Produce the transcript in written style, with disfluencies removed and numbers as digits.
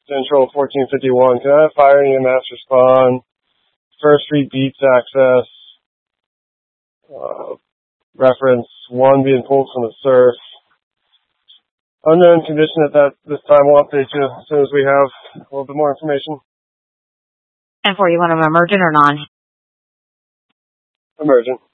Central 1451. Can I have fire and EMS respond? First Street Beats access. Reference 1 being pulled from the surf. Unknown condition at this time. We'll update you as soon as we have a little bit more information. And 4, you want them emergent or non? Emergent.